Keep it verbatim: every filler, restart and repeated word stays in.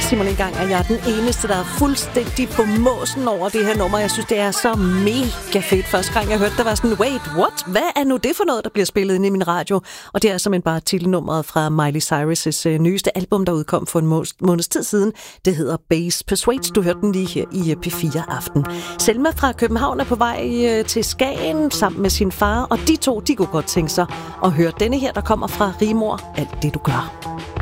simpelthen engang, at jeg er den eneste, der er fuldstændig på måsen over det her nummer. Jeg synes, det er så mega fedt. Første gang, jeg hørte det, var sådan, wait, what? Hvad er nu det for noget, der bliver spillet ind i min radio? Og det er simpelthen bare titelnummeret fra Miley Cyrus' øh, nyeste album, der udkom for en må- måneds tid siden. Det hedder Bass Persuades. Du hørte den lige her i P fire Aften. Selma fra København er på vej øh, til Skagen sammen med sin far, og de to, de kunne godt tænke sig at høre denne her, der kommer fra Rigmor, Alt det du gør.